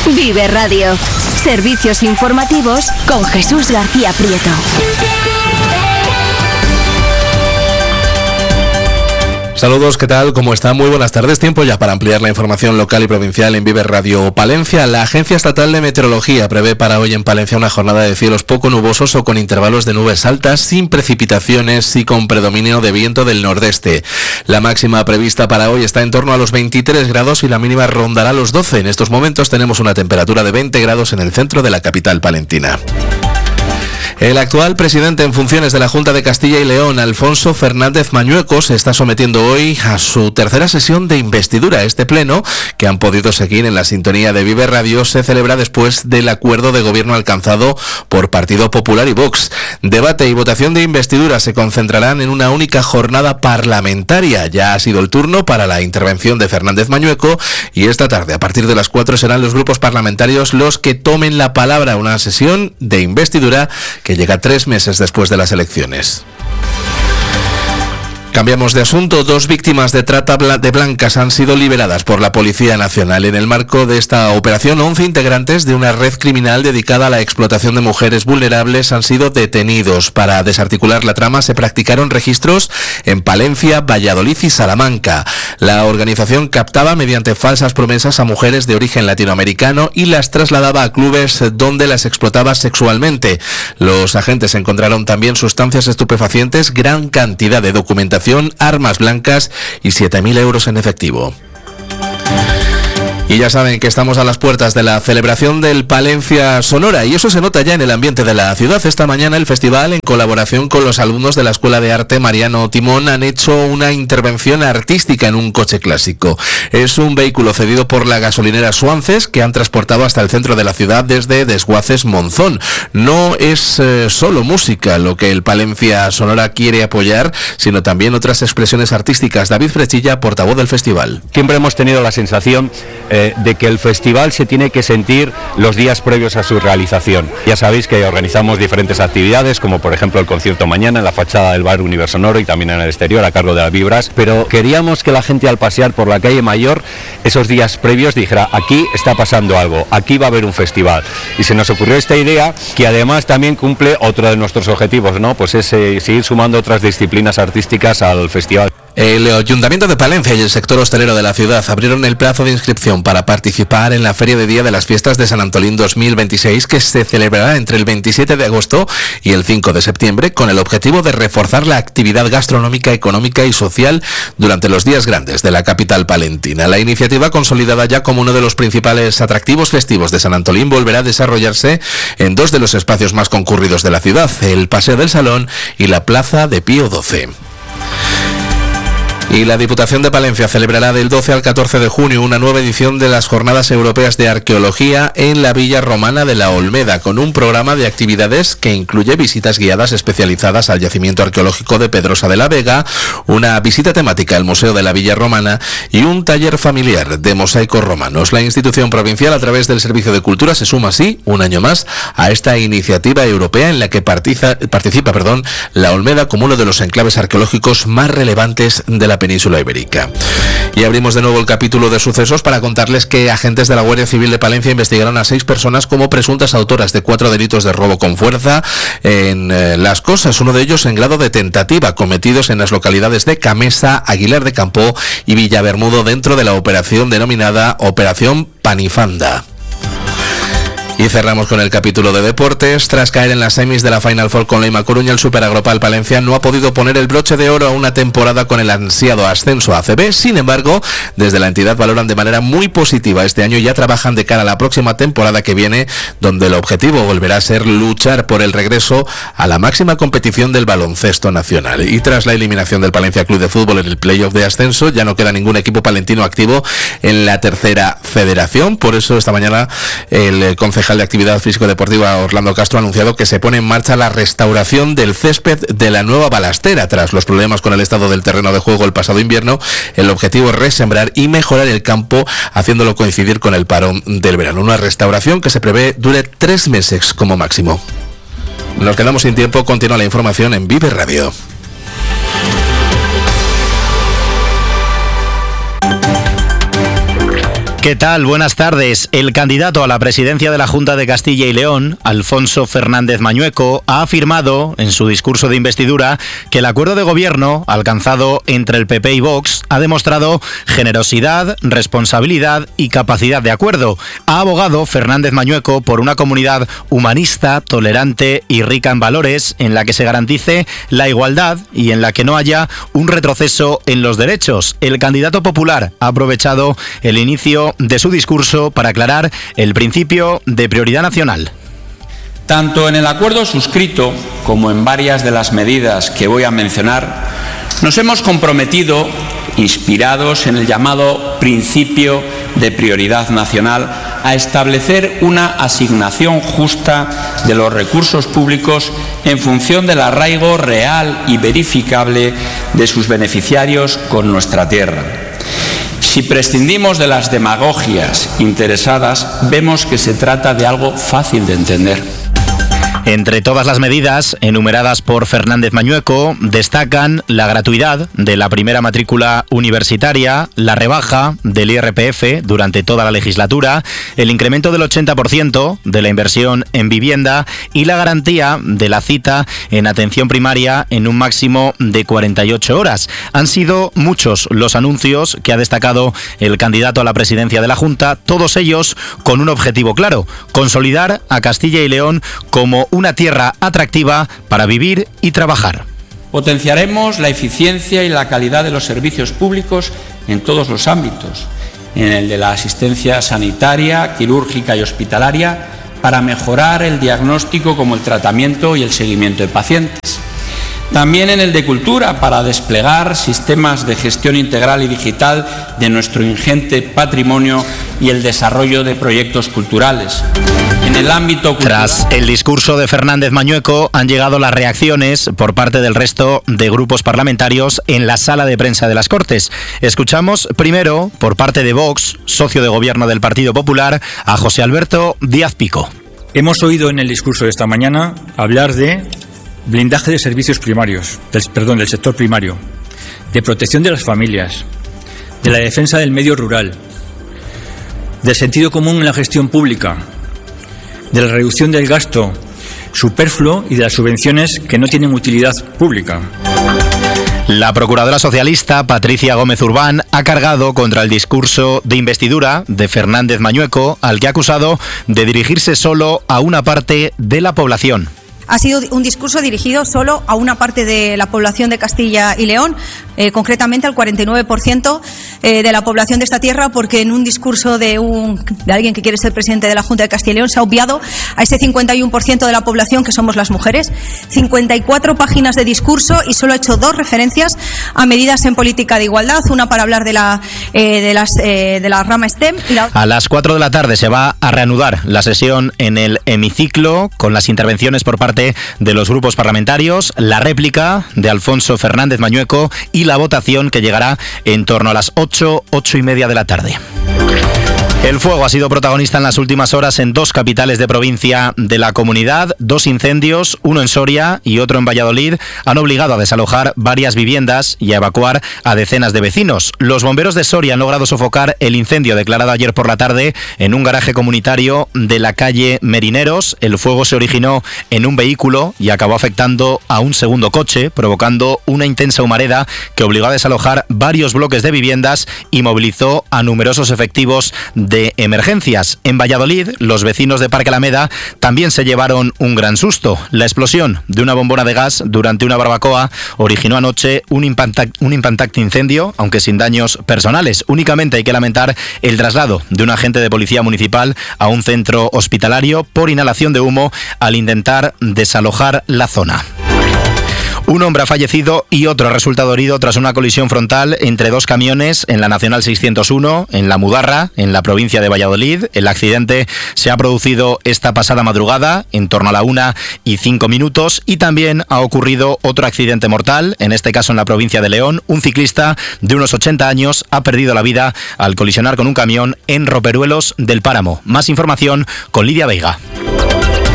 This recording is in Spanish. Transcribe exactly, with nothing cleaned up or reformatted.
Vive Radio. Servicios informativos con Jesús García Prieto. Saludos, ¿qué tal? ¿Cómo están? Muy buenas tardes. Tiempo ya para ampliar la información local y provincial en Vive Radio Palencia. La Agencia Estatal de Meteorología prevé para hoy en Palencia una jornada de cielos poco nubosos o con intervalos de nubes altas, sin precipitaciones y con predominio de viento del nordeste. La máxima prevista para hoy está en torno a los veintitrés grados y la mínima rondará los doce. En estos momentos tenemos una temperatura de veinte grados en el centro de la capital palentina. El actual presidente en funciones de la Junta de Castilla y León, Alfonso Fernández Mañueco, se está sometiendo hoy a su tercera sesión de investidura. Este pleno, que han podido seguir en la sintonía de Vive Radio, se celebra después del acuerdo de gobierno alcanzado por Partido Popular y Vox. Debate y votación de investidura se concentrarán en una única jornada parlamentaria. Ya ha sido el turno para la intervención de Fernández Mañueco y esta tarde, a partir de las cuatro, serán los grupos parlamentarios los que tomen la palabra. Una sesión de investidura que que llega tres meses después de las elecciones. Cambiamos de asunto. Dos víctimas de trata de blancas han sido liberadas por la Policía Nacional. En el marco de esta operación, once integrantes de una red criminal dedicada a la explotación de mujeres vulnerables han sido detenidos. Para desarticular la trama se practicaron registros en Palencia, Valladolid y Salamanca. La organización captaba mediante falsas promesas a mujeres de origen latinoamericano y las trasladaba a clubes donde las explotaba sexualmente. Los agentes encontraron también sustancias estupefacientes, gran cantidad de documentación, armas blancas y siete mil euros en efectivo. Y ya saben que estamos a las puertas de la celebración del Palencia Sonora y eso se nota ya en el ambiente de la ciudad. Esta mañana el festival, en colaboración con los alumnos de la Escuela de Arte Mariano Timón, han hecho una intervención artística en un coche clásico. Es un vehículo cedido por la gasolinera Suances que han transportado hasta el centro de la ciudad desde Desguaces Monzón. No es eh, solo música lo que el Palencia Sonora quiere apoyar, sino también otras expresiones artísticas. David Frechilla, portavoz del festival. Siempre hemos tenido la sensación eh, de que el festival se tiene que sentir los días previos a su realización. Ya sabéis que organizamos diferentes actividades, como por ejemplo el concierto mañana en la fachada del bar Universo Sonoro y también en el exterior a cargo de las Vibras, pero queríamos que la gente al pasear por la calle Mayor esos días previos dijera: aquí está pasando algo, aquí va a haber un festival. Y se nos ocurrió esta idea, que además también cumple otro de nuestros objetivos, ¿no? Pues es eh, seguir sumando otras disciplinas artísticas al festival. El Ayuntamiento de Palencia y el sector hostelero de la ciudad abrieron el plazo de inscripción para participar en la Feria de Día de las Fiestas de San Antolín dos mil veintiséis, que se celebrará entre el veintisiete de agosto y el cinco de septiembre, con el objetivo de reforzar la actividad gastronómica, económica y social durante los días grandes de la capital palentina. La iniciativa, consolidada ya como uno de los principales atractivos festivos de San Antolín, volverá a desarrollarse en dos de los espacios más concurridos de la ciudad, el Paseo del Salón y la Plaza de Pío doce. Y la Diputación de Palencia celebrará del doce al catorce de junio una nueva edición de las Jornadas Europeas de Arqueología en la Villa Romana de la Olmeda, con un programa de actividades que incluye visitas guiadas especializadas al yacimiento arqueológico de Pedrosa de la Vega, una visita temática al Museo de la Villa Romana y un taller familiar de mosaicos romanos. La institución provincial, a través del Servicio de Cultura, se suma así un año más a esta iniciativa europea en la que participa, participa perdón, la Olmeda como uno de los enclaves arqueológicos más relevantes de la península ibérica. Y abrimos de nuevo el capítulo de sucesos para contarles que agentes de la Guardia Civil de Palencia investigaron a seis personas como presuntas autoras de cuatro delitos de robo con fuerza en eh, Las Cosas, uno de ellos en grado de tentativa, cometidos en las localidades de Camesa, Aguilar de Campo y Villabermudo, dentro de la operación denominada Operación Panifanda. Y cerramos con el capítulo de deportes. Tras caer en las semis de la Final Four con Leima Coruña, el Superagropal Palencia no ha podido poner el broche de oro a una temporada con el ansiado ascenso a A C B. Sin embargo, desde la entidad valoran de manera muy positiva este año y ya trabajan de cara a la próxima temporada que viene, donde el objetivo volverá a ser luchar por el regreso a la máxima competición del baloncesto nacional. Y tras la eliminación del Palencia Club de Fútbol en el playoff de ascenso, ya no queda ningún equipo palentino activo en la tercera federación. Por eso esta mañana el concejal de Actividad Físico-Deportiva Orlando Castro ha anunciado que se pone en marcha la restauración del césped de la nueva balastera. Tras los problemas con el estado del terreno de juego el pasado invierno, el objetivo es resembrar y mejorar el campo, haciéndolo coincidir con el parón del verano. Una restauración que se prevé dure tres meses como máximo. Nos quedamos sin tiempo. Continúa la información en Vive Radio. ¿Qué tal? Buenas tardes. El candidato a la presidencia de la Junta de Castilla y León, Alfonso Fernández Mañueco, ha afirmado en su discurso de investidura que el acuerdo de gobierno alcanzado entre el P P y Vox ha demostrado generosidad, responsabilidad y capacidad de acuerdo. Ha abogado Fernández Mañueco por una comunidad humanista, tolerante y rica en valores, en la que se garantice la igualdad y en la que no haya un retroceso en los derechos. El candidato popular ha aprovechado el inicio de su discurso para aclarar el principio de prioridad nacional. Tanto en el acuerdo suscrito como en varias de las medidas que voy a mencionar, nos hemos comprometido, inspirados en el llamado principio de prioridad nacional, a establecer una asignación justa de los recursos públicos en función del arraigo real y verificable de sus beneficiarios con nuestra tierra. Si prescindimos de las demagogias interesadas, vemos que se trata de algo fácil de entender. Entre todas las medidas enumeradas por Fernández Mañueco, destacan la gratuidad de la primera matrícula universitaria, la rebaja del I R P F durante toda la legislatura, el incremento del ochenta por ciento de la inversión en vivienda y la garantía de la cita en atención primaria en un máximo de cuarenta y ocho horas. Han sido muchos los anuncios que ha destacado el candidato a la presidencia de la Junta, todos ellos con un objetivo claro: consolidar a Castilla y León como una tierra atractiva para vivir y trabajar. Potenciaremos la eficiencia y la calidad de los servicios públicos en todos los ámbitos, en el de la asistencia sanitaria, quirúrgica y hospitalaria, para mejorar el diagnóstico como el tratamiento y el seguimiento de pacientes. También en el de cultura, para desplegar sistemas de gestión integral y digital de nuestro ingente patrimonio y el desarrollo de proyectos culturales. En el ámbito cultural... Tras el discurso de Fernández Mañueco han llegado las reacciones por parte del resto de grupos parlamentarios en la sala de prensa de las Cortes. Escuchamos primero, por parte de Vox, socio de gobierno del Partido Popular, a José Alberto Díaz Pico. Hemos oído en el discurso de esta mañana hablar de blindaje de servicios primarios, del, perdón, del sector primario, de protección de las familias, de la defensa del medio rural, del sentido común en la gestión pública, de la reducción del gasto superfluo y de las subvenciones que no tienen utilidad pública. La procuradora socialista Patricia Gómez Urbán ha cargado contra el discurso de investidura de Fernández Mañueco, al que ha acusado de dirigirse solo a una parte de la población. Ha sido un discurso dirigido solo a una parte de la población de Castilla y León, eh, concretamente al cuarenta y nueve por ciento eh, de la población de esta tierra, porque en un discurso de, un, de alguien que quiere ser presidente de la Junta de Castilla y León se ha obviado a ese cincuenta y uno por ciento de la población que somos las mujeres. cincuenta y cuatro páginas de discurso y solo ha hecho dos referencias a medidas en política de igualdad, una para hablar de la, eh, de las, eh, de la rama STEM. Y la... A las cuatro de la tarde se va a reanudar la sesión en el hemiciclo con las intervenciones por parte de los grupos parlamentarios, la réplica de Alfonso Fernández Mañueco y la votación que llegará en torno a las ocho, ocho y media de la tarde. El fuego ha sido protagonista en las últimas horas en dos capitales de provincia de la comunidad. Dos incendios, uno en Soria y otro en Valladolid, han obligado a desalojar varias viviendas y a evacuar a decenas de vecinos. Los bomberos de Soria han logrado sofocar el incendio declarado ayer por la tarde en un garaje comunitario de la calle Merineros. El fuego se originó en un vehículo y acabó afectando a un segundo coche, provocando una intensa humareda que obligó a desalojar varios bloques de viviendas y movilizó a numerosos efectivos de emergencias. En Valladolid, los vecinos de Parque Alameda también se llevaron un gran susto. La explosión de una bombona de gas durante una barbacoa originó anoche un impactante, un impactante incendio, aunque sin daños personales. Únicamente hay que lamentar el traslado de un agente de policía municipal a un centro hospitalario por inhalación de humo al intentar desalojar la zona. Un hombre ha fallecido y otro ha resultado herido tras una colisión frontal entre dos camiones en la Nacional seiscientos uno, en La Mudarra, en la provincia de Valladolid. El accidente se ha producido esta pasada madrugada, en torno a la una y cinco minutos, y también ha ocurrido otro accidente mortal, en este caso en la provincia de León. Un ciclista de unos ochenta años ha perdido la vida al colisionar con un camión en Roperuelos del Páramo. Más información con Lidia Veiga.